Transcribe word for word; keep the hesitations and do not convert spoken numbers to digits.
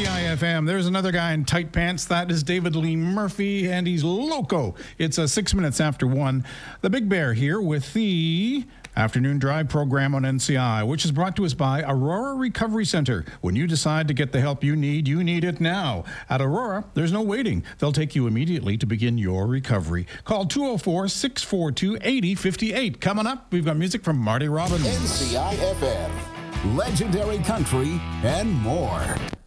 C I F M. There's another guy in tight pants. That is David Lee Murphy, and he's loco. It's uh, six minutes after one. The Big Bear here with the Afternoon Drive program on N C I, which is brought to us by Aurora Recovery Center. When you decide to get the help you need, you need it now. At Aurora, there's no waiting. They'll take you immediately to begin your recovery. Call two oh four, six four two, eight oh five eight. Coming up, we've got music from Marty Robbins. N C I F M, legendary country, and more.